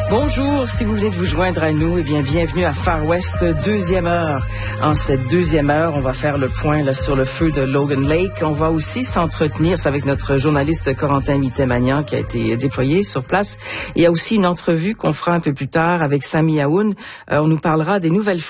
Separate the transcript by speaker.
Speaker 1: Bonjour, si vous venez de vous joindre à nous, eh bien, bienvenue à Far West, deuxième heure. En cette deuxième heure, on va faire le point là, sur le feu de Logan Lake. On va aussi s'entretenir, c'est avec notre journaliste Corentin Mitté-Magnan qui a été déployé sur place. Il y a aussi une entrevue qu'on fera un peu plus tard avec Sami Aoun. On nous parlera des nouvelles